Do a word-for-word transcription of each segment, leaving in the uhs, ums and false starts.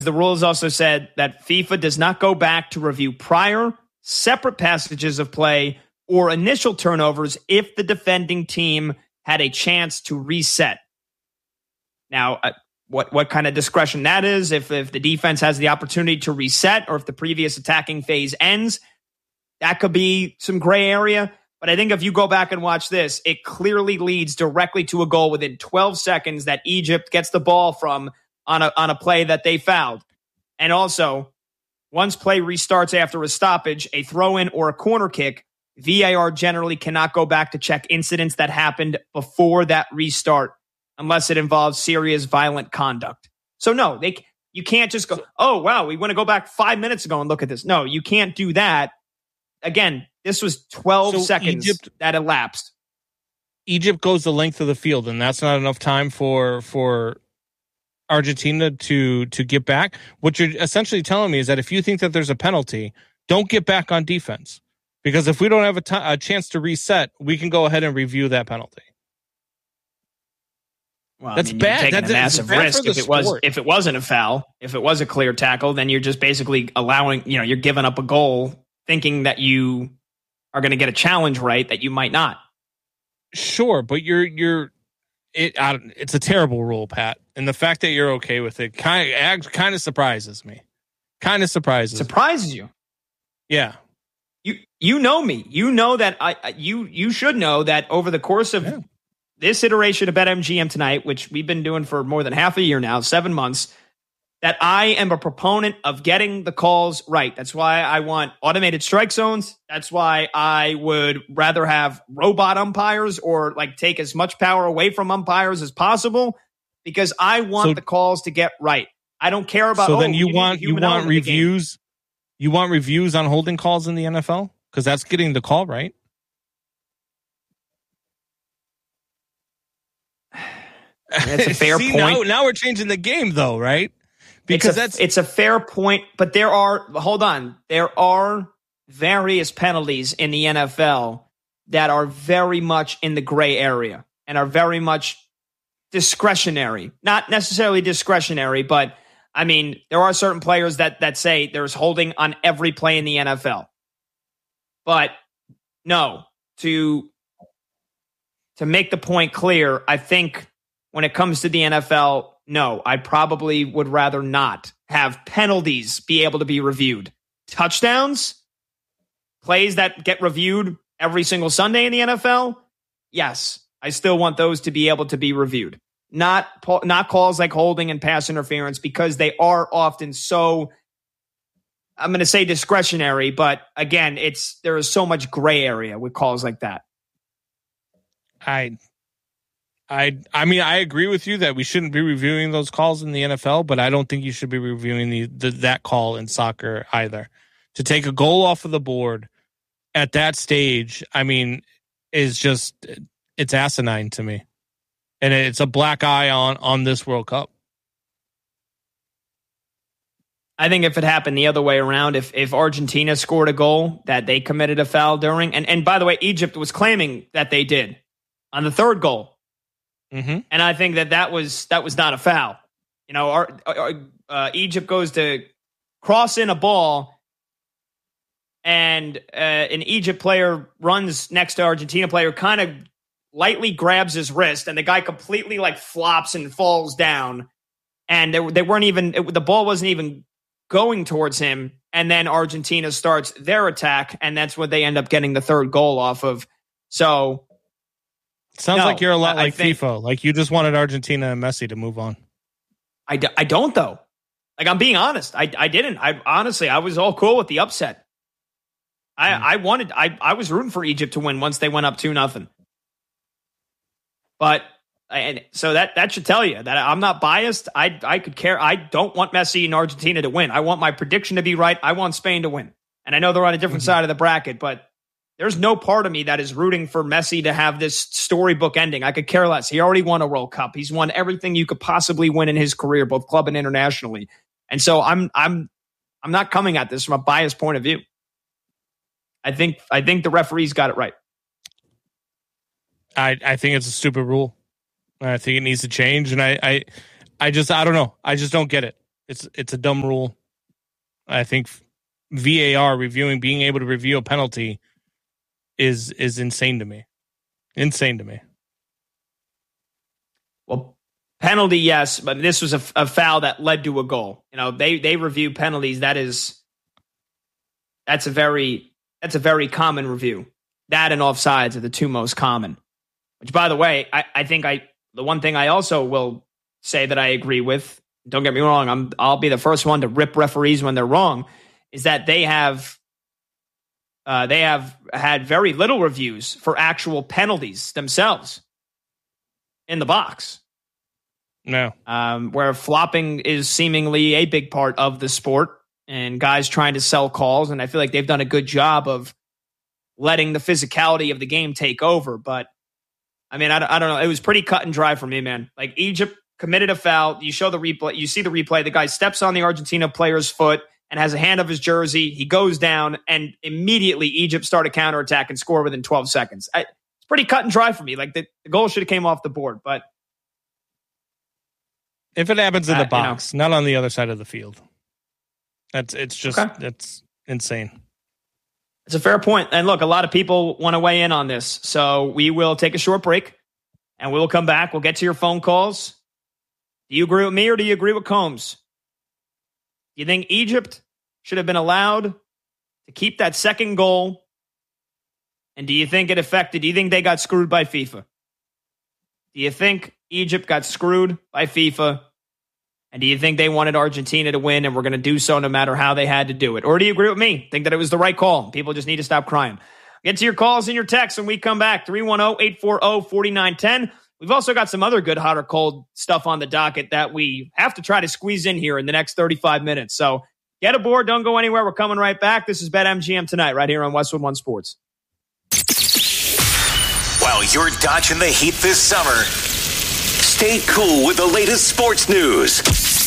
The rules also said that FIFA does not go back to review prior, separate passages of play or initial turnovers if the defending team had a chance to reset. Now, uh, what what kind of discretion that is, if, if the defense has the opportunity to reset or if the previous attacking phase ends, that could be some gray area. But I think if you go back and watch this, it clearly leads directly to a goal within twelve seconds that Egypt gets the ball from on a on a play that they fouled. And also, once play restarts after a stoppage, a throw-in or a corner kick, V A R generally cannot go back to check incidents that happened before that restart unless it involves serious violent conduct. So no, they you can't just go, oh, wow, we want to go back five minutes ago and look at this. No, you can't do that. Again, this was twelve so seconds Egypt, that elapsed. Egypt goes the length of the field, and that's not enough time for for Argentina to to get back. What you're essentially telling me is that if you think that there's a penalty, don't get back on defense. Because if we don't have a, t- a chance to reset, we can go ahead and review that penalty. Well, that's I mean, bad. You're taking that's a massive risk if it sport. was if it wasn't a foul. If it was a clear tackle, then you're just basically allowing, you know, you're giving up a goal, thinking that you are going to get a challenge right that you might not. Sure, but you're you're it. I don't, it's a terrible rule, Pat, and the fact that you're okay with it kind of kind of surprises me. Kind of surprises. Surprises me. you. Yeah. You you know me. You know that I you you should know that over the course of yeah. this iteration of BetMGM tonight, which we've been doing for more than half a year now, seven months, that I am a proponent of getting the calls right. That's why I want automated strike zones. That's why I would rather have robot umpires or like take as much power away from umpires as possible because I want so, the calls to get right. I don't care about. So oh, then you, you want you want reviews. You want reviews on holding calls in the N F L because that's getting the call right. That's a fair See, point. Now, now we're changing the game, though, right? Because it's a, that's it's a fair point, but there are hold on, there are various penalties in the N F L that are very much in the gray area and are very much discretionary. Not necessarily discretionary, but I mean, there are certain players that that say there's holding on every play in the N F L. But no, to to make the point clear, I think when it comes to the N F L, no, I probably would rather not have penalties be able to be reviewed. Touchdowns, plays that get reviewed every single Sunday in the N F L, yes, I still want those to be able to be reviewed. Not not calls like holding and pass interference because they are often so, I'm going to say discretionary, but again, it's there is so much gray area with calls like that. I, I, I mean, I agree with you that we shouldn't be reviewing those calls in the N F L, but I don't think you should be reviewing the, the that call in soccer either. To take a goal off of the board at that stage, I mean, is just it's asinine to me. And it's a black eye on, on this World Cup. I think if it happened the other way around, if if Argentina scored a goal that they committed a foul during, and, and by the way, Egypt was claiming that they did on the third goal. Mm-hmm. And I think that that was, that was not a foul. You know, our, our, uh, Egypt goes to cross in a ball, and uh, an Egypt player runs next to Argentina player, kind of lightly grabs his wrist, and the guy completely like flops and falls down. And they, they weren't even, it, the ball wasn't even going towards him. And then Argentina starts their attack, and that's what they end up getting the third goal off of. So, sounds no, like you're a lot I, like I think, FIFA. Like you just wanted Argentina and Messi to move on. I, d- I don't though. Like I'm being honest. I I didn't. I honestly I was all cool with the upset. I mm. I wanted. I I was rooting for Egypt to win once they went up two nothing. But and so that that should tell you that I'm not biased. I I could care. I don't want Messi and Argentina to win. I want my prediction to be right. I want Spain to win. And I know they're on a different mm-hmm. side of the bracket, but there's no part of me that is rooting for Messi to have this storybook ending. I could care less. He already won a World Cup. He's won everything you could possibly win in his career, both club and internationally. And so I'm I'm I'm not coming at this from a biased point of view. I think I think the referees got it right. I, I think it's a stupid rule. I think it needs to change, and I, I I just I don't know. I just don't get it. It's it's a dumb rule. I think V A R reviewing, being able to review a penalty is is insane to me. Insane to me. Well, penalty, yes, but this was a, a foul that led to a goal. You know, they they review penalties. That is, that's a very that's a very common review. That and offsides are the two most common. Which, by the way, I, I think I the one thing I also will say that I agree with. Don't get me wrong. I'm I'll be the first one to rip referees when they're wrong. Is that they have uh, they have had very little reviews for actual penalties themselves in the box. No, um, where flopping is seemingly a big part of the sport, and guys trying to sell calls, and I feel like they've done a good job of letting the physicality of the game take over. But I mean, I, I don't know. It was pretty cut and dry for me, man. Like Egypt committed a foul. You show the replay. You see the replay. The guy steps on the Argentina player's foot and has a hand of his jersey. He goes down, and immediately Egypt start a counterattack and score within twelve seconds. I, it's pretty cut and dry for me. Like the, the goal should have came off the board, but if it happens in uh, the box, you know, not on the other side of the field, that's it's just okay. That's insane. It's a fair point. And look, a lot of people want to weigh in on this, so we will take a short break, and we will come back. We'll get to your phone calls. Do you agree with me or do you agree with Combs? Do you think Egypt should have been allowed to keep that second goal? And do you think it affected, do you think they got screwed by FIFA? Do you think Egypt got screwed by FIFA? And do you think they wanted Argentina to win and were going to do so no matter how they had to do it? Or do you agree with me? Think that it was the right call? People just need to stop crying. Get to your calls and your texts when we come back. three one zero, eight four zero, four nine one zero. We've also got some other good hot or cold stuff on the docket that we have to try to squeeze in here in the next thirty-five minutes. So get aboard. Don't go anywhere. We're coming right back. This is BetMGM Tonight right here on Westwood One Sports. While you're dodging the heat this summer, stay cool with the latest sports news.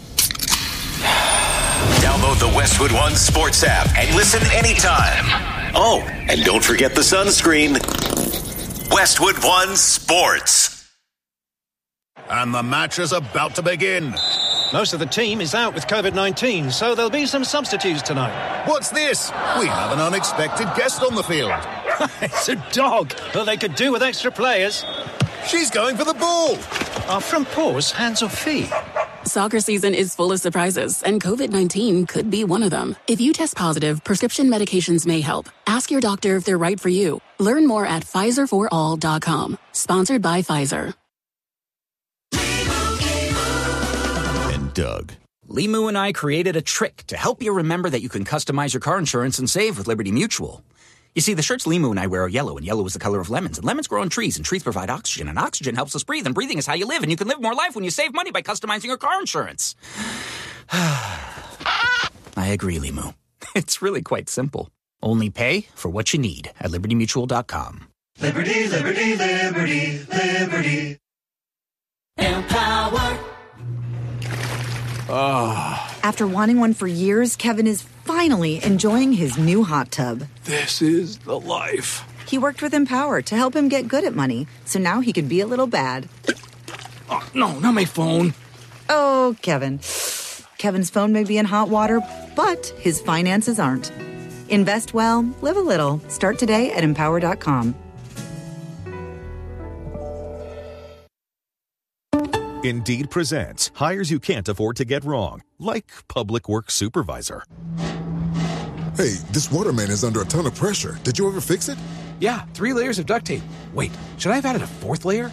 Download the Westwood One Sports app and listen anytime. Oh, and don't forget the sunscreen. Westwood One Sports. And the match is about to begin. Most of the team is out with covid nineteen, so there'll be some substitutes tonight. What's this? We have an unexpected guest on the field. It's a dog. Well, they could do with extra players. She's going for the ball. Are front paws hands or feet? Soccer season is full of surprises, and covid nineteen could be one of them. If you test positive, prescription medications may help. Ask your doctor if they're right for you. Learn more at Pfizer for all dot com. Sponsored by Pfizer. And Doug. Limu and I created a trick to help you remember that you can customize your car insurance and save with Liberty Mutual. You see, the shirts Limu and I wear are yellow, and yellow is the color of lemons. And lemons grow on trees, and trees provide oxygen. And oxygen helps us breathe, and breathing is how you live. And you can live more life when you save money by customizing your car insurance. I agree, Limu. It's really quite simple. Only pay for what you need at liberty mutual dot com. Liberty, liberty, liberty, liberty. Empower. Oh. After wanting one for years, Kevin is finally enjoying his new hot tub. This is the life. He worked with Empower to help him get good at money, so now he can be a little bad. Oh, no, not my phone. Oh, Kevin. Kevin's phone may be in hot water, but his finances aren't. Invest well, live a little. Start today at empower dot com. Indeed presents hires you can't afford to get wrong, like public works supervisor. Hey, this waterman is under a ton of pressure. Did you ever fix it? Yeah, three layers of duct tape. Wait, should I have added a fourth layer?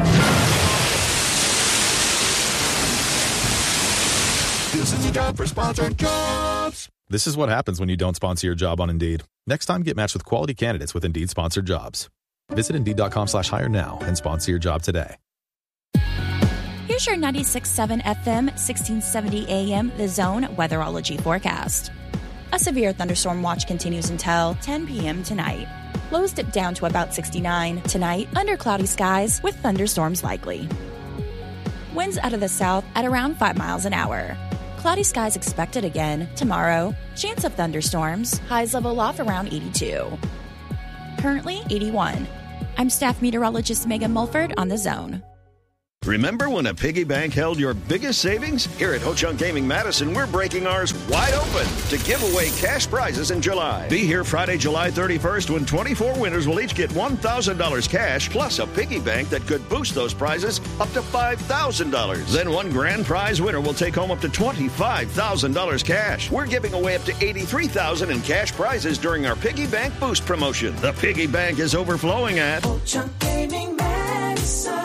This is a job for sponsored jobs. This is what happens when you don't sponsor your job on Indeed. Next time, get matched with quality candidates with Indeed sponsored jobs. Visit Indeed dot com slash hire now and sponsor your job today. Here's your ninety-six point seven F M, sixteen seventy A M, The Zone weatherology forecast. A severe thunderstorm watch continues until ten p.m. tonight. Lows dip down to about sixty-nine. Tonight, under cloudy skies with thunderstorms likely. Winds out of the south at around five miles an hour. Cloudy skies expected again tomorrow. Chance of thunderstorms. Highs level off around eighty-two. Currently eighty-one. I'm staff meteorologist Megan Mulford on The Zone. Remember when a piggy bank held your biggest savings? Here at Ho-Chunk Gaming Madison, we're breaking ours wide open to give away cash prizes in July. Be here Friday, July thirty-first, when twenty-four winners will each get one thousand dollars cash, plus a piggy bank that could boost those prizes up to five thousand dollars. Then one grand prize winner will take home up to twenty-five thousand dollars cash. We're giving away up to eighty-three thousand dollars in cash prizes during our Piggy Bank Boost promotion. The Piggy Bank is overflowing at Ho-Chunk Gaming Madison.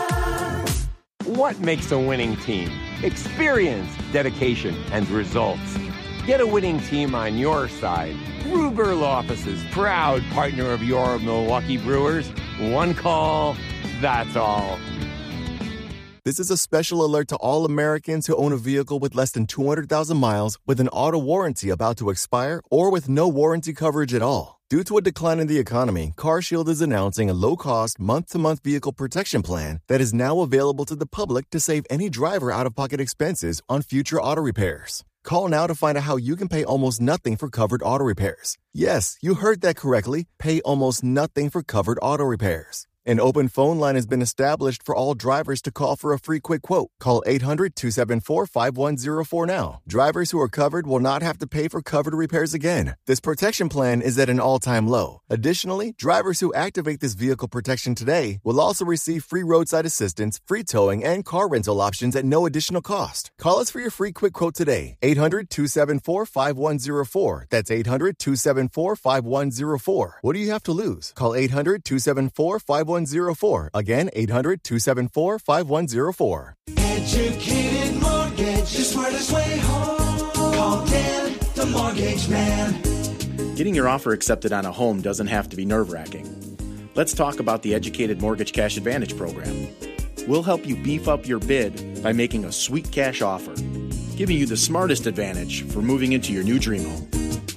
What makes a winning team? Experience, dedication, and results. Get a winning team on your side. Ruger Law Offices, proud partner of your Milwaukee Brewers. One call, that's all. This is a special alert to all Americans who own a vehicle with less than two hundred thousand miles with an auto warranty about to expire or with no warranty coverage at all. Due to a decline in the economy, CarShield is announcing a low-cost, month-to-month vehicle protection plan that is now available to the public to save any driver out-of-pocket expenses on future auto repairs. Call now to find out how you can pay almost nothing for covered auto repairs. Yes, you heard that correctly. Pay almost nothing for covered auto repairs. An open phone line has been established for all drivers to call for a free quick quote. Call eight hundred, two seven four, five one zero four now. Drivers who are covered will not have to pay for covered repairs again. This protection plan is at an all-time low. Additionally, drivers who activate this vehicle protection today will also receive free roadside assistance, free towing, and car rental options at no additional cost. Call us for your free quick quote today. eight hundred, two seven four, five one zero four. That's eight hundred, two seven four, five one zero four. What do you have to lose? Call eight hundred, two seven four, five one zero four. Again, eight hundred, two seven four, five one zero four. Educated Mortgage, the smartest way home. Call Dan, the Mortgage Man. Getting your offer accepted on a home doesn't have to be nerve-wracking. Let's talk about the Educated Mortgage Cash Advantage program. We'll help you beef up your bid by making a sweet cash offer, giving you the smartest advantage for moving into your new dream home.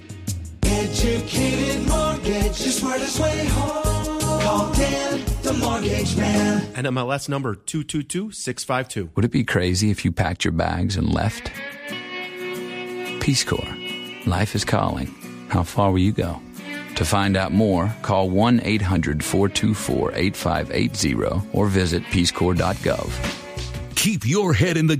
Educated Mortgage, the smartest way home. Call Dan, the Mortgage Man. N M L S number two two two six five two. Would it be crazy if you packed your bags and left? Peace Corps. Life is calling. How far will you go? To find out more, call one eight hundred, four two four, eight five eight zero or visit peace corps dot gov. Keep your head in the